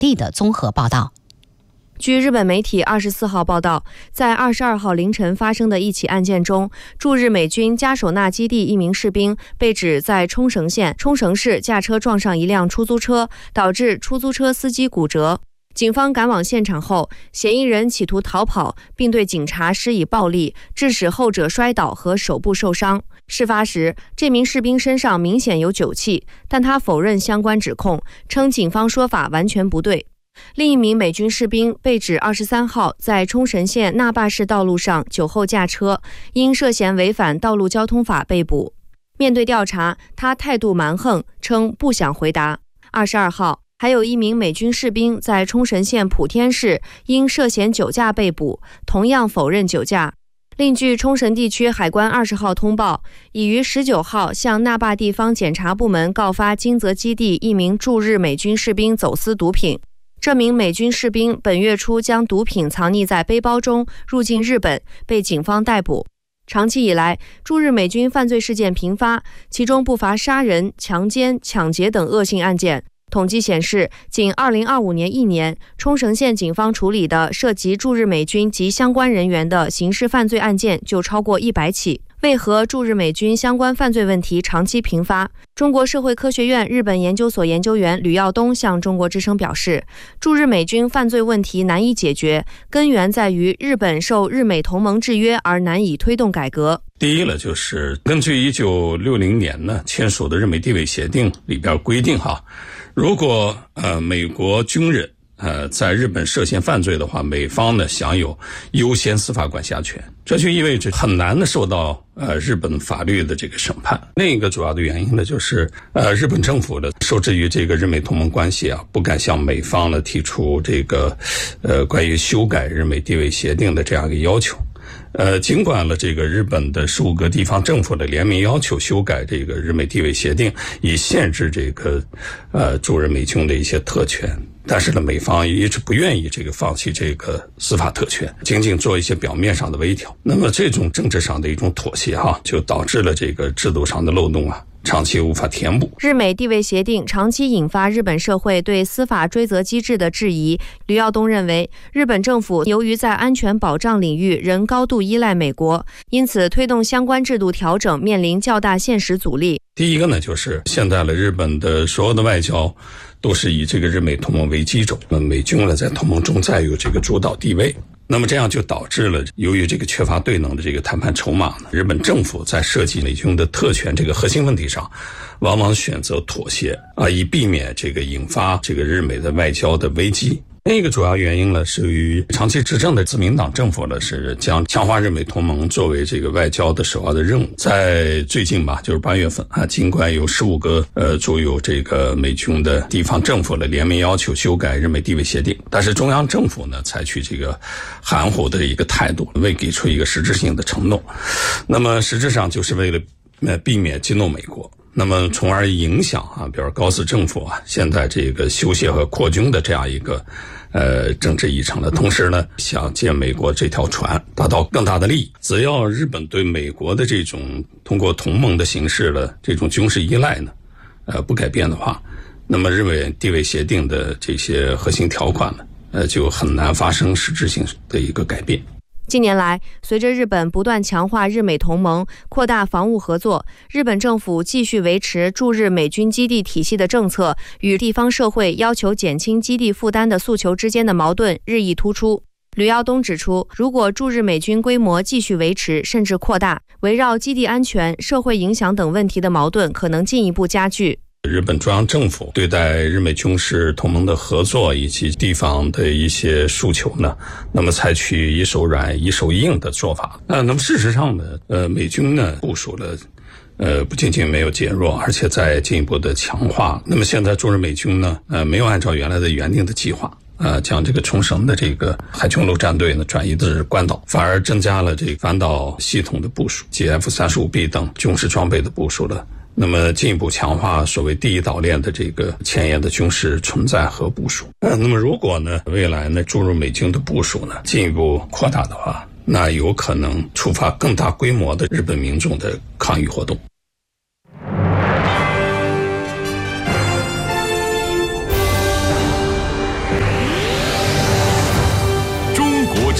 地的综合报道。 据日本媒体24号报道，在22号凌晨发生的一起案件中，驻日美军加手纳基地一名士兵被指在冲绳县冲绳市驾车撞上一辆出租车，导致出租车司机骨折。警方赶往现场后，嫌疑人企图逃跑，并对警察施以暴力，致使后者摔倒和手部受伤。事发时，这名士兵身上明显有酒气，但他否认相关指控，称警方说法完全不对。另一名美军士兵被指23号在冲绳县那霸市道路上酒后驾车，因涉嫌违反道路交通法被捕。面对调查，他态度蛮横，称不想回答。22号，还有一名美军士兵在冲绳县普天市因涉嫌酒驾被捕，同样否认酒驾。另据冲绳地区海关20号通报，已于19号向那霸地方检察部门告发金泽基地一名驻日美军士兵走私毒品。这名美军士兵本月初将毒品藏匿在背包中入境日本，被警方逮捕。长期以来，驻日美军犯罪事件频发，其中不乏杀人、强奸、抢劫等恶性案件。统计显示，仅2025年1年，冲绳县警方处理的涉及驻日美军及相关人员的刑事犯罪案件就超过100起。为何驻日美军相关犯罪问题长期频发？中国社会科学院日本研究所研究员吕耀东向中国之声表示，驻日美军犯罪问题难以解决，根源在于日本受日美同盟制约而难以推动改革。 第一呢，就是根据1960年呢签署的日美地位协定里边规定如果美国军人在日本涉嫌犯罪的话，美方呢享有优先司法管辖权，这就意味着很难的受到日本法律的这个审判。另一个主要的原因呢，就是日本政府的受制于这个日美同盟关系不敢向美方呢提出这个关于修改日美地位协定的这样一个要求。尽管了这个日本的15个地方政府的联名要求修改这个日美地位协定，以限制这个驻日美军的一些特权，但是呢，美方一直不愿意这个放弃这个司法特权，仅仅做一些表面上的微调。那么这种政治上的一种妥协就导致了这个制度上的漏洞长期无法填补。 日美地位协定长期引发日本社会对司法追责机制的质疑。吕耀东认为，日本政府由于在安全保障领域仍高度依赖美国，因此推动相关制度调整面临较大现实阻力。 第一个呢，就是现在的日本的所有的外交都是以这个日美同盟为基础，美军呢在同盟中占有这个主导地位。那么这样就导致了，由于这个缺乏对等的这个谈判筹码呢，日本政府在涉及美军的特权这个核心问题上，往往选择妥协以避免这个引发这个日美的外交的危机。另一个主要原因呢，是于长期执政的自民党政府呢，是将强化日美同盟作为这个外交的首要的任务。在最近就是8月份尽管有15个驻有这个美军的地方政府的联名要求修改日美地位协定，但是中央政府呢采取这个含糊的一个态度，未给出一个实质性的承诺。那么实质上就是为了避免激怒美国，那么从而影响比如高市政府现在这个修宪和扩军的这样一个政治议程的同时呢，想借美国这条船达到更大的利益。只要日本对美国的这种通过同盟的形式的这种军事依赖呢不改变的话，那么日美地位协定的这些核心条款呢就很难发生实质性的一个改变。 近年来，随着日本不断强化日美同盟，扩大防务合作，日本政府继续维持驻日美军基地体系的政策与地方社会要求减轻基地负担的诉求之间的矛盾日益突出。吕耀东指出，如果驻日美军规模继续维持甚至扩大，围绕基地安全、社会影响等问题的矛盾可能进一步加剧。 日本中央政府对待日美军事同盟的合作以及地方的一些诉求呢，那么采取一手软一手硬的做法。那么事实上呢，美军呢部署了不仅仅没有减弱，而且在进一步的强化。那么现在驻日美军呢没有按照原来的原定的计划将这个冲绳的这个海军陆战队呢转移至关岛，反而增加了这个反导系统的部署及 F-35B 等军事装备的部署了。那么进一步强化所谓第一岛链的这个前沿的军事存在和部署。那么如果呢未来呢注入美军的部署呢进一步扩大的话，那有可能触发更大规模的日本民众的抗议活动。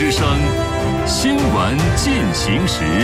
之声，新闻进行时。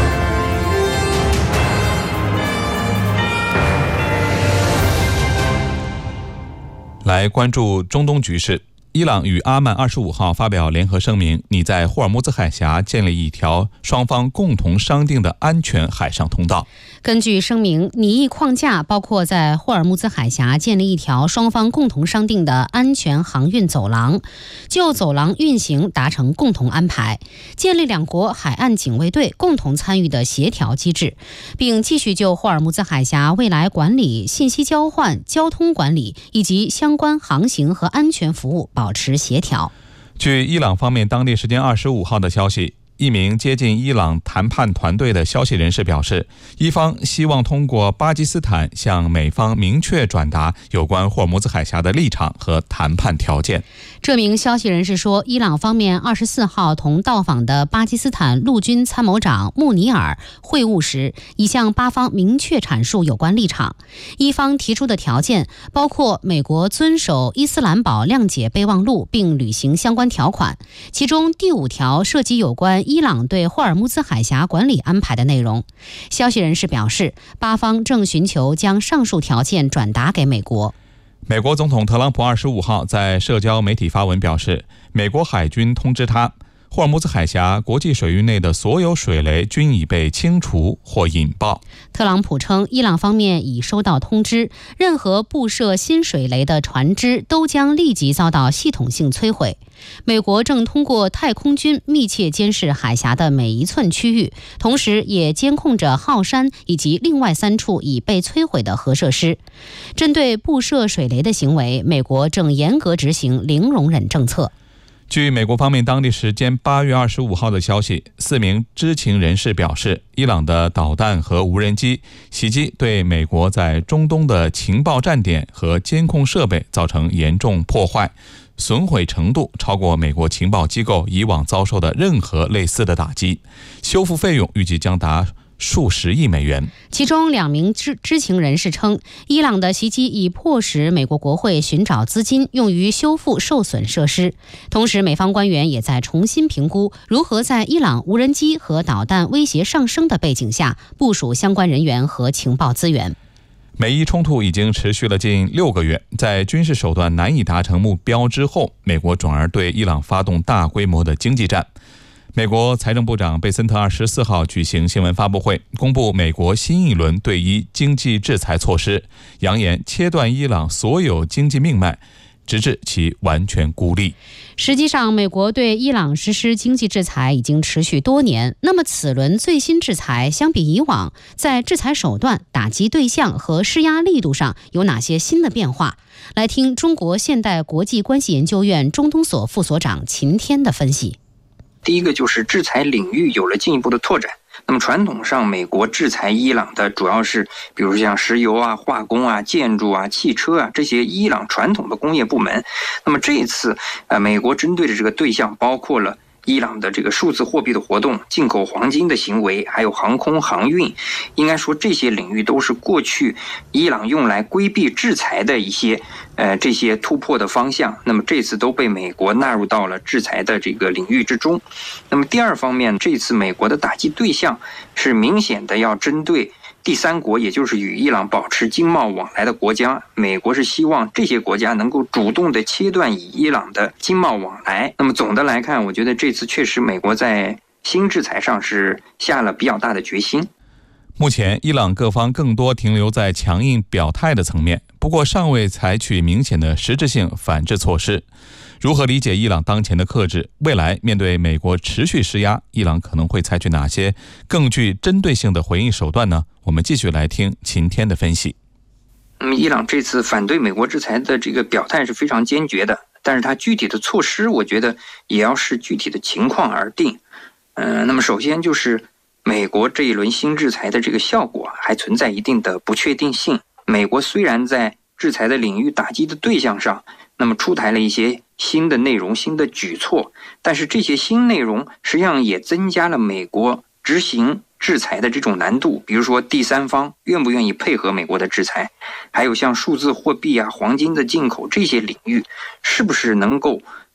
来关注中东局势。伊朗与阿曼25号发表联合声明，拟在霍尔木兹海峡建立一条双方共同商定的安全海上通道。 根据声明，拟议框架包括在霍尔木兹海峡建立一条双方共同商定的安全航运走廊，就走廊运行达成共同安排，建立两国海岸警卫队共同参与的协调机制，并继续就霍尔木兹海峡未来管理、信息交换、交通管理以及相关航行和安全服务保持协调。 据伊朗方面当地时间25号的消息，一名接近伊朗谈判团队的消息人士表示，伊方希望通过巴基斯坦向美方明确转达有关霍尔木兹海峡的立场和谈判条件。 这名消息人士说，伊朗方面24号同到访的巴基斯坦陆军参谋长穆尼尔会晤时，已向巴方明确阐述有关立场。伊方提出的条件包括美国遵守伊斯兰堡谅解备忘录并履行相关条款，其中第5条涉及有关伊朗对霍尔木兹海峡管理安排的内容。消息人士表示，巴方正寻求将上述条件转达给美国。 美国总统特朗普25号在社交媒体发文表示，美国海军通知他，霍尔木兹海峡国际水域内的所有水雷均已被清除或引爆。 特朗普称，伊朗方面已收到通知，任何布设新水雷的船只都将立即遭到系统性摧毁。美国正通过太空军密切监视海峡的每一寸区域，同时也监控着浩山以及另外3处已被摧毁的核设施。针对布设水雷的行为，美国正严格执行零容忍政策。 据美国方面当地时间8月25号的消息，4名知情人士表示，伊朗的导弹和无人机袭击对美国在中东的情报站点和监控设备造成严重破坏，损毁程度超过美国情报机构以往遭受的任何类似的打击，修复费用预计将达数十亿美元。 其中2名知情人士称，伊朗的袭击已迫使美国国会寻找资金用于修复受损设施。同时，美方官员也在重新评估如何在伊朗无人机和导弹威胁上升的背景下部署相关人员和情报资源。 美伊冲突已经持续了近6个月，在军事手段难以达成目标之后，美国转而对伊朗发动大规模的经济战。美国财政部长贝森特24号举行新闻发布会，公布美国新一轮对伊经济制裁措施，扬言切断伊朗所有经济命脉，直至其完全孤立。 实际上，美国对伊朗实施经济制裁已经持续多年。那么此轮最新制裁相比以往，在制裁手段、打击对象和施压力度上有哪些新的变化？来听中国现代国际关系研究院中东所副所长秦天的分析。 第一个就是制裁领域有了进一步的拓展。那么传统上，美国制裁伊朗的主要是，比如像石油啊、化工啊、建筑啊、汽车啊这些伊朗传统的工业部门。那么这一次，美国针对的这个对象包括了伊朗的这个数字货币的活动、进口黄金的行为，还有航空航运。应该说这些领域都是过去伊朗用来规避制裁的一些这些突破的方向。那么这次都被美国纳入到了制裁的这个领域之中。那么第二方面，这次美国的打击对象是明显的要针对第三国，也就是与伊朗保持经贸往来的国家。美国是希望这些国家能够主动的切断与伊朗的经贸往来。那么总的来看，我觉得这次确实美国在新制裁上是下了比较大的决心。 目前伊朗各方更多停留在强硬表态的层面，不过尚未采取明显的实质性反制措施。如何理解伊朗当前的克制？未来面对美国持续施压，伊朗可能会采取哪些更具针对性的回应手段呢？我们继续来听秦天的分析。 伊朗这次反对美国制裁的这个表态是非常坚决的，但是它具体的措施，我觉得也要视具体的情况而定。那么首先就是美国这一轮新制裁的这个效果还存在一定的不确定性。美国虽然在制裁的领域打击的对象上，那么出台了一些新的内容、新的举措，但是这些新内容实际上也增加了美国执行制裁的这种难度。比如说第三方愿不愿意配合美国的制裁，还有像数字货币啊、黄金的进口这些领域，是不是能够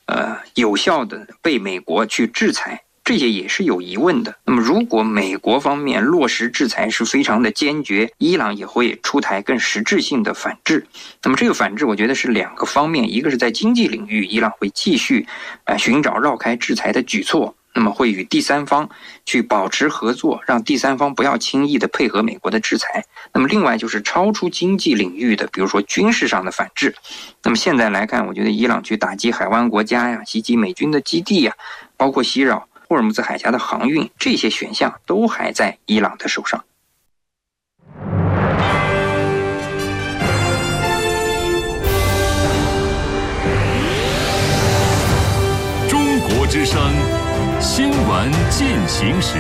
有效的被美国去制裁，这些也是有疑问的。那么如果美国方面落实制裁是非常的坚决，伊朗也会出台更实质性的反制。那么这个反制我觉得是两个方面，一个是在经济领域，伊朗会继续寻找绕开制裁的举措，那么会与第三方去保持合作，让第三方不要轻易的配合美国的制裁。那么另外就是超出经济领域的，比如说军事上的反制。那么现在来看，我觉得伊朗去打击海湾国家呀，袭击美军的基地呀，包括袭扰霍尔木兹海峡的航运，这些选项都还在伊朗的手上。 中国之声新闻进行时。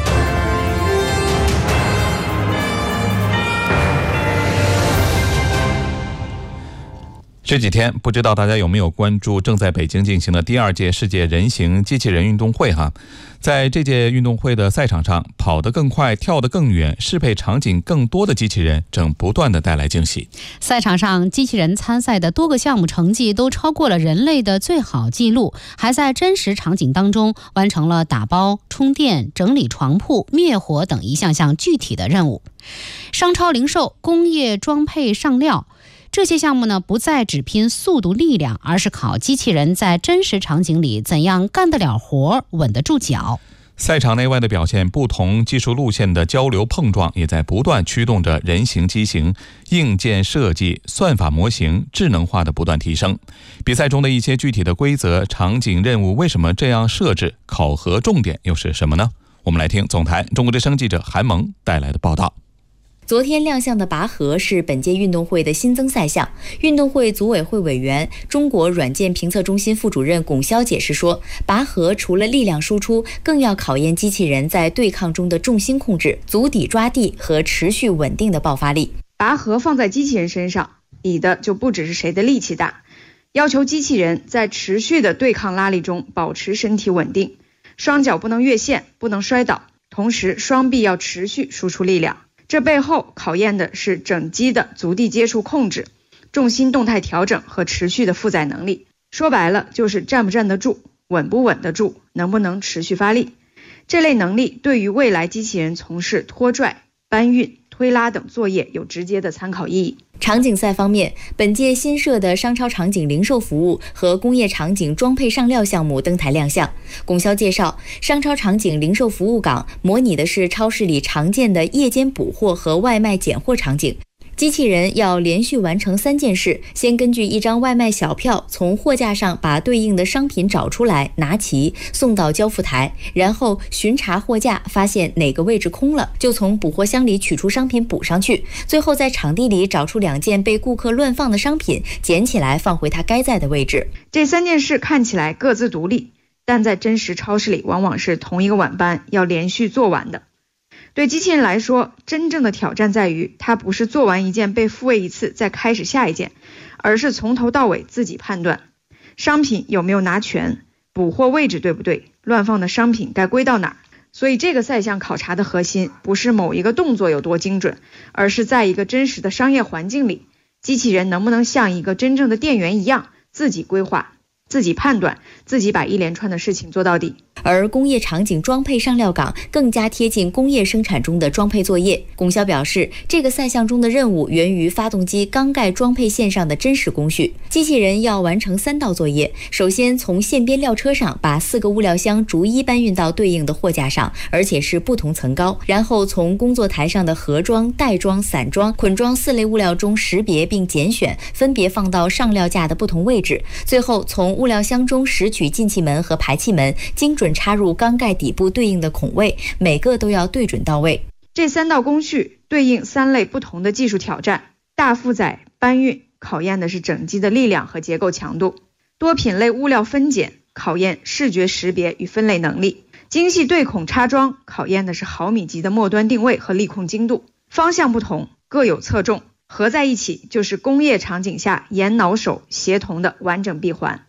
这几天不知道大家有没有关注正在北京进行的第2届世界人形机器人运动会在这届运动会的赛场上，跑得更快、跳得更远、适配场景更多的机器人正不断地带来惊喜。 赛场上，机器人参赛的多个项目成绩都超过了人类的最好记录，还在真实场景当中完成了打包、充电、整理床铺、灭火等一项项具体的任务。商超零售、工业装配上料，这些项目呢，不再只拼速度力量，而是考机器人在真实场景里怎样干得了活、稳得住脚。 赛场内外的表现，不同技术路线的交流碰撞，也在不断驱动着人形机型硬件设计、算法模型智能化的不断提升。比赛中的一些具体的规则、场景、任务为什么这样设置？考核重点又是什么呢？我们来听总台中国之声记者韩萌带来的报道。 昨天亮相的拔河是本届运动会的新增赛项。运动会组委会委员、中国软件评测中心副主任龚潇解释说，拔河除了力量输出，更要考验机器人在对抗中的重心控制、足底抓地和持续稳定的爆发力。 拔河放在机器人身上，比的就不只是谁的力气大，要求机器人在持续的对抗拉力中保持身体稳定，双脚不能越线，不能摔倒，同时双臂要持续输出力量。这背后考验的是整机的足地接触控制、重心动态调整和持续的负载能力。说白了就是站不站得住、稳不稳得住、能不能持续发力。这类能力对于未来机器人从事拖拽、搬运、推拉等作业有直接的参考意义。 场景赛方面，本届新设的商超场景零售服务和工业场景装配上料项目登台亮相。龚潇介绍，商超场景零售服务岗模拟的是超市里常见的夜间补货和外卖拣货场景。机器人要连续完成3件事，先根据一张外卖小票从货架上把对应的商品找出来，拿齐送到交付台，然后巡查货架，发现哪个位置空了，就从补货箱里取出商品补上去，最后在场地里找出2件被顾客乱放的商品，捡起来放回它该在的位置。 这3件事看起来各自独立，但在真实超市里往往是同一个晚班要连续做完的。对机器人来说，真正的挑战在于它不是做完一件被复位一次再开始下一件，而是从头到尾自己判断商品有没有拿全，补货位置对不对，乱放的商品该归到哪儿。所以这个赛项考察的核心不是某一个动作有多精准，而是在一个真实的商业环境里，机器人能不能像一个真正的店员一样自己规划、自己判断、自己把一连串的事情做到底。 而工业场景装配上料岗更加贴近工业生产中的装配作业。龚潇表示，这个赛项中的任务源于发动机缸盖装配线上的真实工序。机器人要完成3道作业，首先从线边料车上把4个物料箱逐一搬运到对应的货架上，而且是不同层高，然后从工作台上的盒装、袋装、散装、捆装4类物料中识别并拣选，分别放到上料架的不同位置，最后从物料箱中拾取进气门和排气门，精准插入缸盖底部对应的孔位，每个都要对准到位。 这3道工序对应3类不同的技术挑战。大负载搬运考验的是整机的力量和结构强度，多品类物料分拣考验视觉识别与分类能力，精细对孔插装考验的是毫米级的末端定位和力控精度。方向不同，各有侧重，合在一起就是工业场景下眼脑手协同的完整闭环。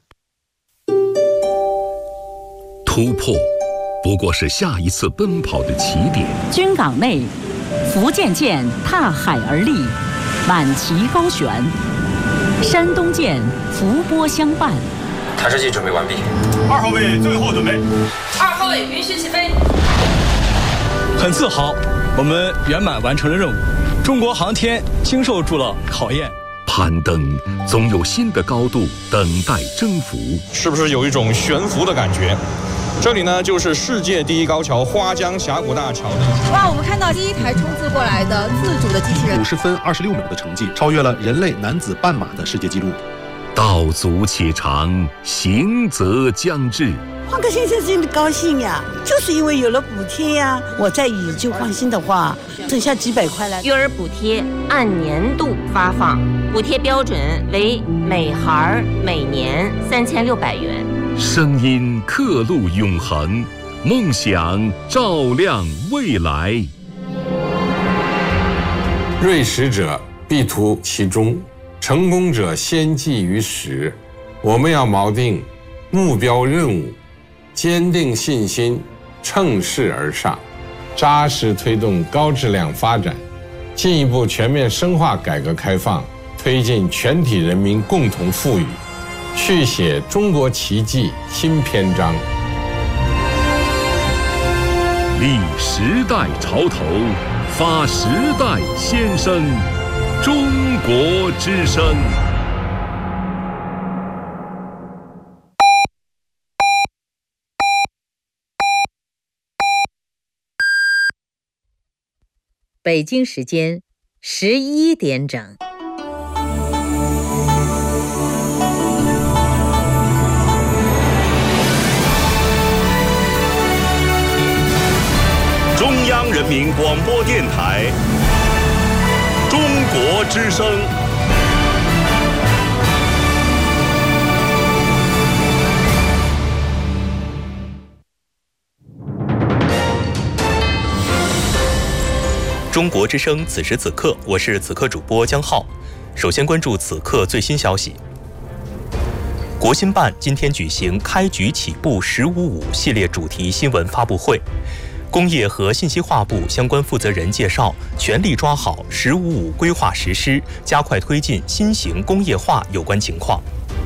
突破不过是下一次奔跑的起点。 军港内，福建舰踏海而立，满旗高悬；山东舰伏波相伴， 弹射器准备完毕。 2号位最后准备。 2号位允许起飞。 很自豪，我们圆满完成了任务。中国航天经受住了考验。 攀登总有新的高度等待征服， 是不是有一种悬浮的感觉？这里呢，就是世界第一高桥花江峡谷大桥。 哇，我们看到第一台冲刺过来的自主的机器人， 50分26秒的成绩，超越了人类男子半马的世界纪录。 道阻且长，行则将至。 换个先生真的高兴呀，就是因为有了补贴呀。我再以旧换新的话，剩下几百块了。 育儿补贴按年度发放，补贴标准为每孩每年3600元。 声音刻录永恒，梦想照亮未来。 锐实者必图其中，成功者先记于始。我们要锚定目标任务，坚定信心，乘势而上，扎实推动高质量发展，进一步全面深化改革开放，推进全体人民共同富裕，续写中国奇迹新篇章。 立时代潮头，发时代先声，中国之声。 北京时间11点整。 中央人民广播电台，中国之声。 中国之声，此时此刻，我是此刻主播江浩。首先关注此刻最新消息。国新办今天举行开局起步“15.5”系列主题新闻发布会，工业和信息化部相关负责人介绍，全力抓好“15.5”规划实施，加快推进新型工业化有关情况。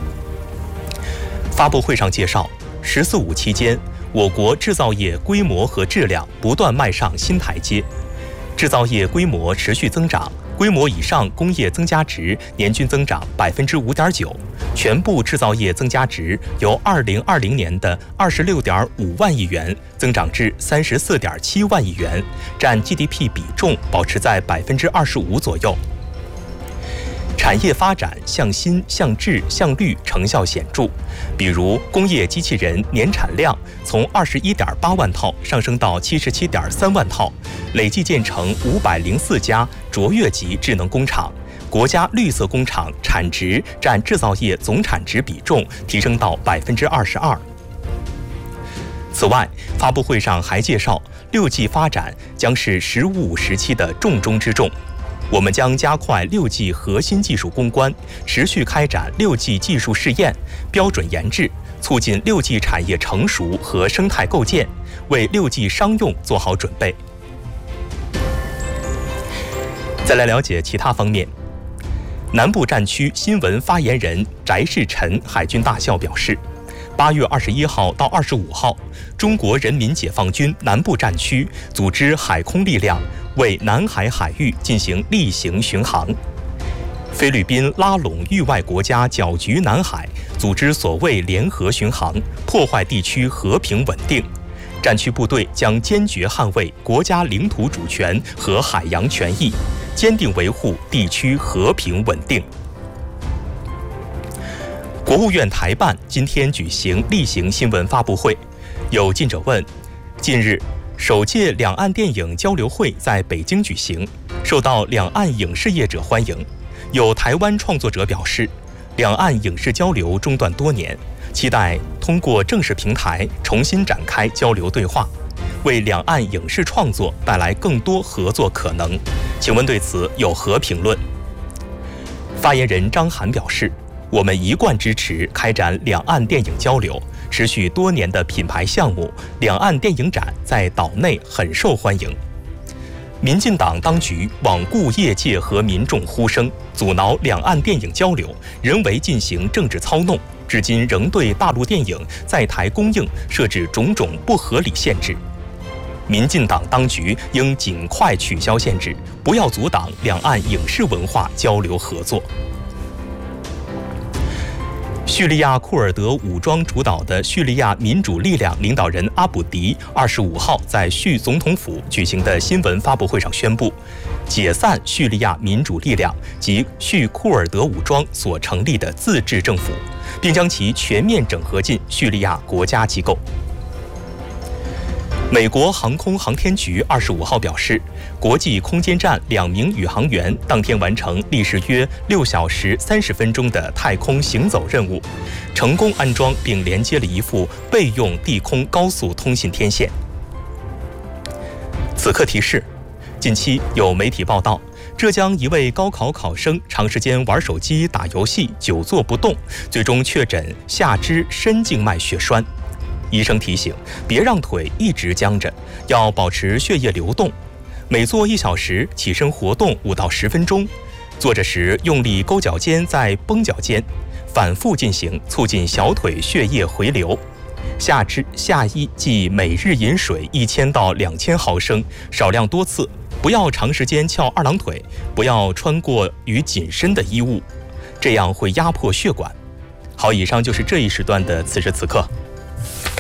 发布会上介绍，“14.5”期间，我国制造业规模和质量不断迈上新台阶。制造业规模持续增长，规模以上工业增加值年均增长5.9%，全部制造业增加值由2020年的26.5万亿元增长至34.7万亿元，占 GDP 比重保持在25%左右。产业发展向新、向质、向绿成效显著，比如工业机器人年产量从21.8万套上升到77.3万套，累计建成504家卓越级智能工厂，国家绿色工厂产值占制造业总产值比重提升到22%。此外，发布会上还介绍，6G 发展将是15.5时期的重中之重。我们将加快6G 核心技术攻关，持续开展6G 技术试验、标准研制，促进6G 产业成熟和生态构建，为6G 商用做好准备。再来了解其他方面。南部战区新闻发言人翟世臣海军大校表示，8月21号到25号，中国人民解放军南部战区组织海空力量为南海海域进行例行巡航。菲律宾拉拢域外国家搅局南海，组织所谓联合巡航，破坏地区和平稳定。战区部队将坚决捍卫国家领土主权和海洋权益，坚定维护地区和平稳定。国务院台办今天举行例行新闻发布会，有记者问：近日，首届两岸电影交流会在北京举行，受到两岸影视业者欢迎。有台湾创作者表示，两岸影视交流中断多年，期待通过正式平台重新展开交流对话，为两岸影视创作带来更多合作可能。请问对此有何评论？发言人张涵表示，我们一贯支持开展两岸电影交流，持续多年的品牌项目两岸电影展在岛内很受欢迎。民进党当局罔顾业界和民众呼声，阻挠两岸电影交流，人为进行政治操弄， 至今仍对大陆电影在台公映设置种种不合理限制。民进党当局应尽快取消限制，不要阻挡两岸影视文化交流合作。叙利亚库尔德武装主导的叙利亚民主力量领导人阿卜迪25号在叙总统府举行的新闻发布会上宣布，解散叙利亚民主力量及叙库尔德武装所成立的自治政府，并将其全面整合进叙利亚国家机构。美国航空航天局25号表示，国际空间站2名宇航员当天完成历时约6小时30分钟的太空行走任务，成功安装并连接了一副备用地空高速通信天线。此刻提示：近期有媒体报道，浙江一位高考考生长时间玩手机、打游戏，久坐不动，最终确诊下肢深静脉血栓。医生提醒，别让腿一直僵着，要保持血液流动。每坐1小时，起身活动5到10分钟。坐着时用力勾脚尖，再绷脚尖，反复进行，促进小腿血液回流。下衣即每日饮水1000到2000毫升，少量多次。不要长时间翘二郎腿，不要穿过于紧身的衣物，这样会压迫血管。好，以上就是这一时段的此时此刻。